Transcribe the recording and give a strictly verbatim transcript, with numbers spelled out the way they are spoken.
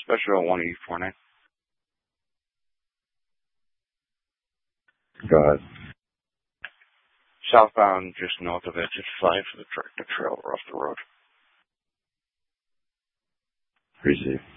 Special one E four nine. Go ahead. Southbound, just north of exit five for the tractor trailer off the road. Receive.